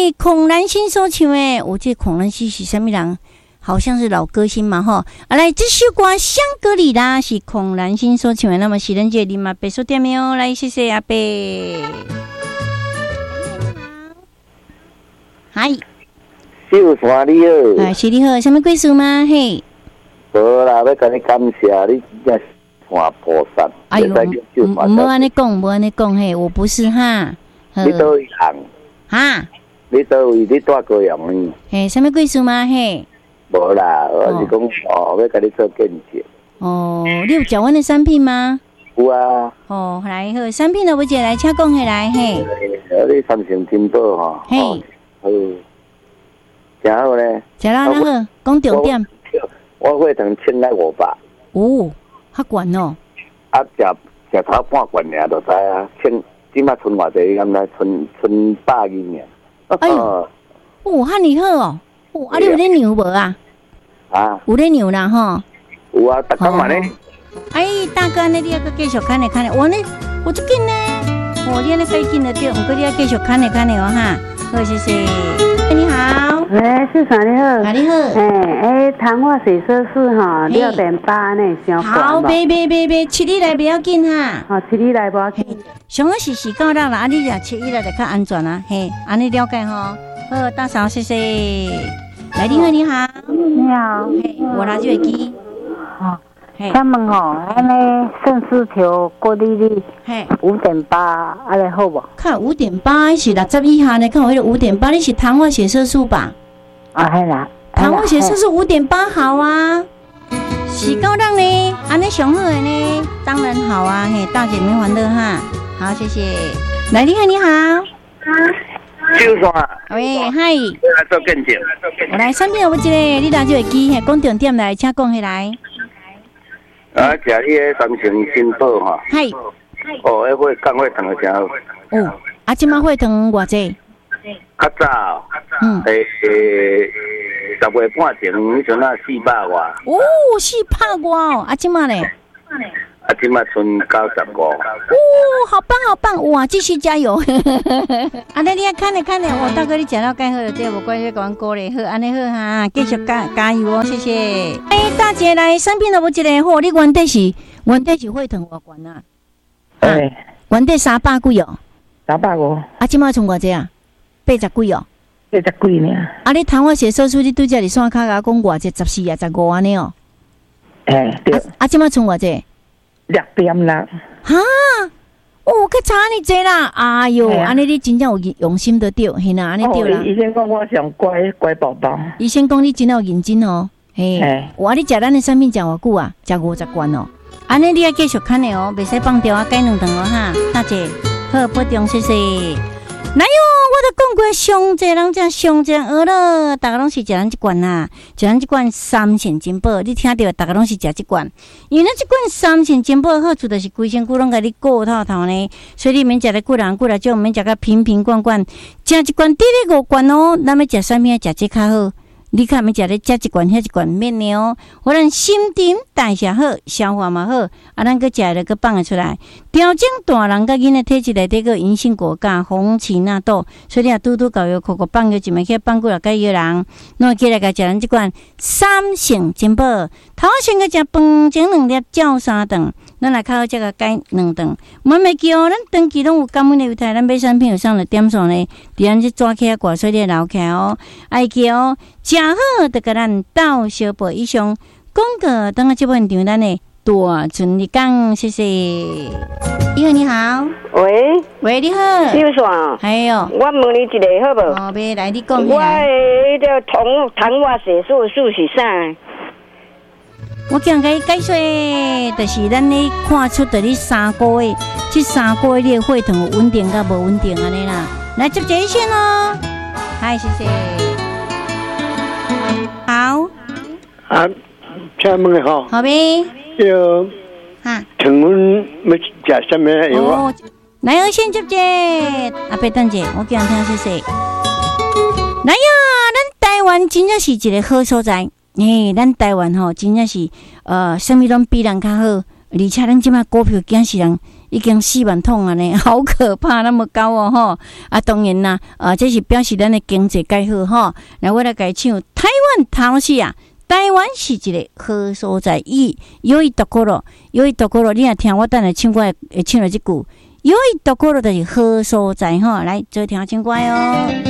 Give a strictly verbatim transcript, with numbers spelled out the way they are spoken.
孔兰心所唱的，我这孔兰心是什么人？好像是老歌星嘛，哈！啊，来这首歌《香格里拉》是孔兰心所唱的，那么是人家林阿伯所点的哦。来，谢谢阿伯。嗨， 秀山你好， 啊，是你好，什么贵事吗？嘿， 无啦，要跟你感谢你，真是看菩萨。 哎呦，唔唔安尼讲，唔安尼讲，嘿，我不是哈。 你倒位人？ 哈？ 你倒位？你住高阳呢？ 嘿，什么贵事吗？嘿。 无啦，我是讲哦，要跟你做见证。 哦，你有交阮的产品吗？ 有啊。 哦，来好，产品都不借来，请讲起来嘿。 呃，你三成金宝吼。 嘿。 好，真好咧。 真啦，那好，讲重点。 我血糖千来五百。 哦，较悬哦。 啊，食食头半罐尔就知啊，千即马存偌济，敢若存存百二尔。 哎呦，哦，遐尼好哦。哦，啊，你有咧牛无啊？ 啊， 有咧牛啦吼。 有啊，逐工嘛咧。 哎，大哥，你你要继续看咧看咧，我呢，我最近呢，我你咧可以进得到，不过你要继续看咧看咧哦哈。好，谢谢。你好， 哎，市长你好。 啊，你好。 哎哎，谈话水车室哈，六点八呢，上班好，别别别别，七里来不要紧哈。 哦，七里来不要紧。 上个是是够啦，啊，你若七里来就较安全啦，嘿，安尼了解吼。好，大嫂，谢谢。来，你好，你好， 你好， 嘿，我拿这个机。 哦，他们吼，安尼盛世球过利率， 嘿， 五点八，安尼好不？ 看五点八是六十以下呢，看我这五点八，你是糖化血色素吧？ 啊，系啦， 糖化血色素五点八好啊，是够让呢，安尼上好的呢，当然好啊，嘿，大姐没烦恼哈，好，谢谢。来，你好，你好。 秀山， 喂，嗨， 来做见证。 我来产品有一个，你拿这个机，嘿，讲重点来，请讲起来。 啊，食你个三成金宝哈。 嗨。 哦，迄血降血糖个真好。 哦，啊，即马血糖偌济？ 较早， 嗯， 诶，十月半前，迄阵啊四百外。 哦，四百外哦，啊，即马咧？ 啊，即马剩九十五。 哦，好棒好棒！哇，继续加油！安尼你啊，看咧看咧，我大哥你食到介好了，对，无怪你讲鼓励好，安尼好哈，继续加加油哦，谢谢。哎，大姐来，产品都无一个好，你原底是原底是血糖偌悬啊？ 哎， 原底三百几哦？ 三百五。 啊，即马剩偌济啊？八十几哦？ 八十几呢？ 啊，你糖化血色素你拄则伫线骹甲讲偌济十四啊十五安尼哦？ 哎，对。 啊，即马剩偌济？ 六点啦。 哈，哦，较差安尼济啦！哎哟，安尼、啊、你真正有用心得对，嘿啦，安尼对啦。 医生讲我上乖乖宝宝。 医生讲你真有认真哦，嘿，哇！你食咱的产品食偌久啊？食五十罐哦，安尼你要继续看的哦，袂使放掉啊，改两顿哦哈，大姐，好保重，谢谢。哪有？我都讲过，上济人才上济学了，大家拢是食咱这罐啦，食咱这罐三线金宝，你听到大家拢是食这罐，因为咱这罐三线金宝好处就是规身躯拢甲你顾透透呢，所以你免食咧几人几来种，免食甲瓶瓶罐罐，食一罐得咧五罐哦，咱要食啥物啊？食这较好。你看，咪食咧食一罐，遐一罐免呢哦。互咱心情代谢好，消化嘛好，啊，咱个食了个放得出来。调整大人甲囡仔体质内底个银杏果苷、红荠纳豆，所以你啊拄拄搞药，口口放药一枚去放过来甲药人，那起来甲食咱即罐三性金宝，头先个食饭前两粒，照三顿，咱来较好则个改两顿。莫袂记哦，咱长期拢有感染的问题，咱买产品有上了点数呢，伫咱即抓起来挂，所以你留起来哦，爱记哦。食好，就甲咱斗小报以上广告，等下这本场咱的大顺利讲，谢谢。你好，你好， 喂， 喂，你好， 刘爽， 还有， 我问你一个好无？ 哦，别来你讲。 我诶，迄个糖糖化血色素是啥？ 我讲甲你解说，就是咱咧看出的你三个月，这三个月你的血糖有稳定甲无稳定安尼啦。来接一线哦，嗨，谢谢。好， 啊，请问好， 好呗， 有， 哈， 请问要食什么药啊？ 哦，来哦，先接接，阿伯等者，我叫人听谢谢。来呀，咱台湾真正是一个好所在，诶，咱台湾吼真正是呃，什么拢比人较好，而且咱即马股票竟是人已经四万桶啊呢，好可怕，那么高哦吼！啊，当然啦，呃，这是表示咱的经济改好吼。那我来改唱台湾头是啊，台湾是一个好所在，伊有伊独个咯，有伊独个咯。你若听我等下唱歌会唱了这句，有伊独个咯就是好所在吼。来，做听唱歌哦。